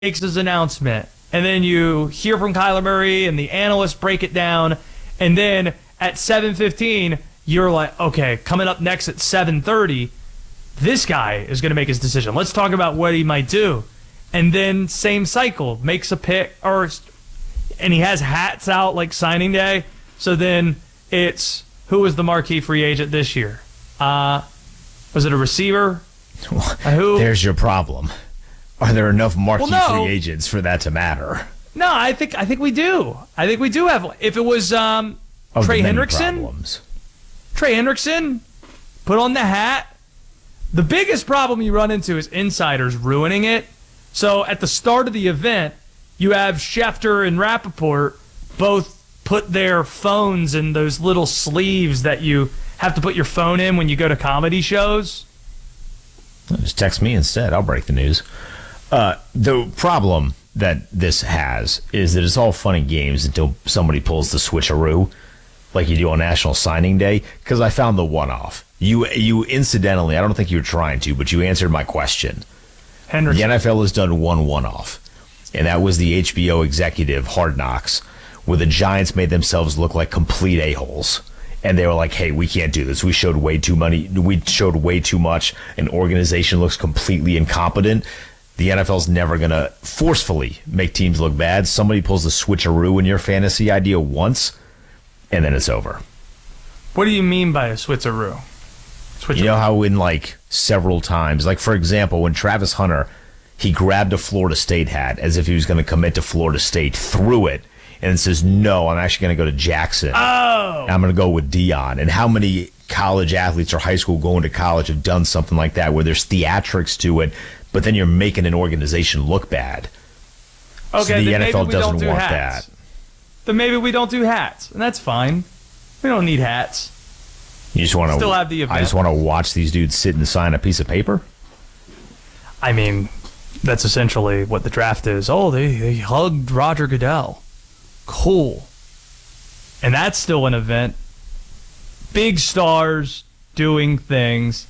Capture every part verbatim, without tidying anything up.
makes his announcement, and then you hear from Kyler Murray and the analysts break it down, and then at seven fifteen, you're like, okay, coming up next at seven thirty, this guy is going to make his decision. Let's talk about what he might do. And then same cycle, makes a pick, or and he has hats out like signing day. So then it's, who was the marquee free agent this year? Uh, was it a receiver? Uh, who? There's your problem. Are there enough marquee well, no. free agents for that to matter? No, I think I think we do. I think we do have. If it was um, Of Trey the many Hendrickson, problems. Trey Hendrickson, put on the hat. The biggest problem you run into is insiders ruining it. So at the start of the event, you have Schefter and Rappaport both put their phones in those little sleeves that you have to put your phone in when you go to comedy shows. Just text me instead. I'll break the news. Uh, the problem that this has is that it's all fun and games until somebody pulls the switcheroo, like you do on National Signing Day, because I found the one-off. You, you incidentally, I don't think you were trying to, but you answered my question. Hendrickson. The N F L has done one one-off, and that was the H B O executive Hard Knocks, where the Giants made themselves look like complete a-holes. And they were like, hey, we can't do this. We showed way too money. We showed way too much. An organization looks completely incompetent. The N F L's never going to forcefully make teams look bad. Somebody pulls the switcheroo in your fantasy idea once, and then it's over. What do you mean by a switcheroo? switcheroo? You know how in like several times, like for example, when Travis Hunter, he grabbed a Florida State hat as if he was going to commit to Florida State, threw it, and says, no, I'm actually going to go to Jackson. Oh. I'm going to go with Dion. And how many college athletes or high school going to college have done something like that where there's theatrics to it, but then you're making an organization look bad. Okay, so the then N F L maybe we doesn't don't do want hats. that. Then maybe we don't do hats, and that's fine. We don't need hats. You just want to Still have the event. I just want to watch these dudes sit and sign a piece of paper? I mean, that's essentially what the draft is. Oh, they, they hugged Roger Goodell. Cool. And that's still an event. Big stars doing things.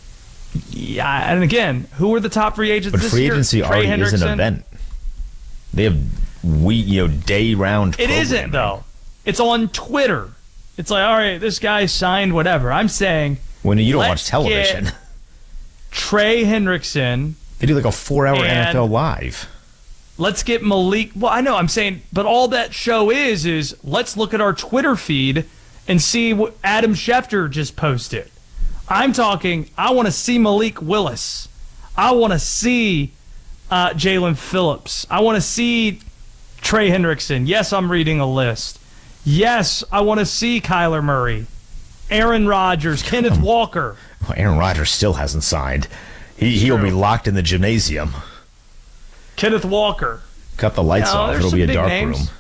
Yeah, and again, who are the top free agents But this free year? agency Trey already is an Hendrickson. event. They have we you know day round. It isn't though. It's on Twitter. It's like, all right, this guy signed whatever. I'm saying When you don't let's watch television, get Trey Hendrickson. they do like a four-hour And- N F L live. Let's get Malik. Well, I know I'm saying, but all that show is is let's look at our Twitter feed and see what Adam Schefter just posted. I'm talking. I want to see Malik Willis. I want to see uh, Jalen Phillips. I want to see Trey Hendrickson. Yes, I'm reading a list. Yes, I want to see Kyler Murray, Aaron Rodgers, Kenneth Walker. Well, Aaron Rodgers still hasn't signed. He he'll True. be locked in the gymnasium. Kenneth Walker. Cut the lights No, off. there's It'll some be a big dark names. room.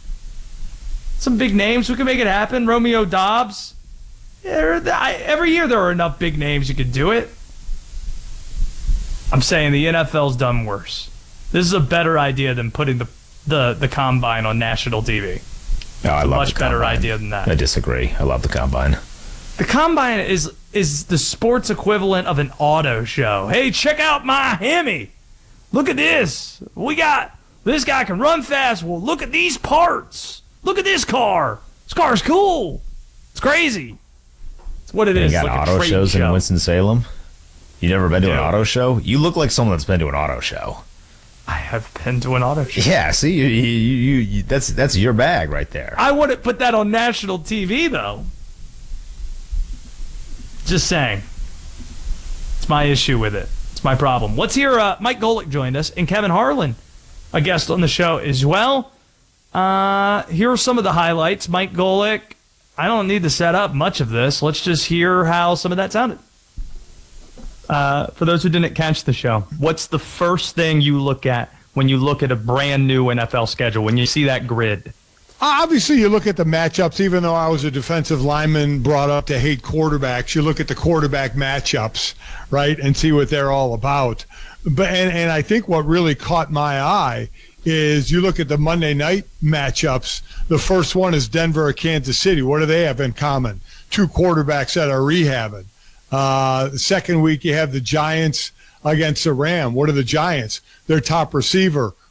Some big names. We can make it happen. Romeo Dobbs. Yeah, there- I- every year there are enough big names you could do it. I'm saying the N F L's done worse. This is a better idea than putting the the, the combine on national T V. No, I It's a love much the better combine. idea than that. I disagree. I love the combine. The combine is is the sports equivalent of an auto show. Hey, check out my Hemi. Look at this. We got this guy can run fast. Well, look at these parts. Look at this car. This car's cool. It's crazy. It's what it You is. got Like a auto trade shows show. in Winston-Salem? You never been to an Dude. auto show? You look like someone that's been to an auto show. I have been to an auto show. Yeah, see, you, you, you, you, that's that's your bag right there. I wouldn't put that on national T V, though. Just saying. It's my issue with it. It's my problem. Let's hear uh, Mike Golick joined us, and Kevin Harlan, a guest on the show as well. Uh, here are some of the highlights. Mike Golick, I don't need to set up much of this. Let's just hear how some of that sounded. Uh, for those who didn't catch the show, what's the first thing you look at when you look at a brand new N F L schedule, when you see that grid? Obviously, you look at the matchups. Even though I was a defensive lineman brought up to hate quarterbacks, you look at the quarterback matchups, right, and see what they're all about. But and, and I think what really caught my eye is you look at the Monday night matchups. The first one is Denver or Kansas City. What do they have in common? Two quarterbacks that are rehabbing. Uh, the second week, you have the Giants against the Ram. What are the Giants? Their top receiver